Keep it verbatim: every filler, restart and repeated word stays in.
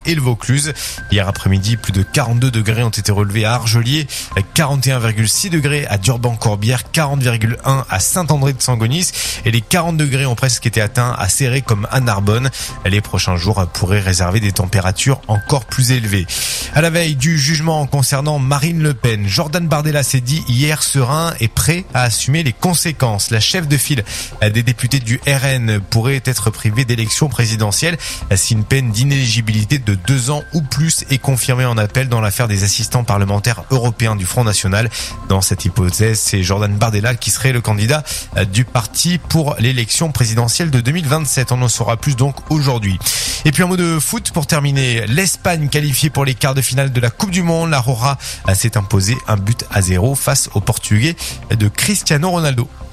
et le Vaucluse. Hier après-midi, plus de quarante-deux degrés ont été relevés à Argelier, quarante et un virgule six degrés à Durban-Corbière, quarante virgule un à Saint-André de Sangonis et les quarante degrés ont presque été atteints à Céré comme à Narbonne. Les prochains jours pourraient réserver des températures encore plus élevées. À la veille du jugement concernant Marine Le Pen, Jordan Bardella s'est dit hier serein et prêt à assumer les conséquences. La chef de file des députés du R N pourrait être privée d'élection présidentielle si une peine d'inéligibilité de deux ans ou plus est confirmée en appel dans l'affaire des assistants parlementaires européens du Front National. Dans cette hypothèse, c'est Jordan Bardella qui serait le candidat du parti pour l'élection présidentielle de deux mille vingt-sept. On en saura plus donc aujourd'hui. Et puis un mot de foot pour terminer. L'Espagne qualifiée pour les quarts de finale de la Coupe du Monde. La Roja s'est imposée un but à zéro face au Portugais de Cristiano Ronaldo.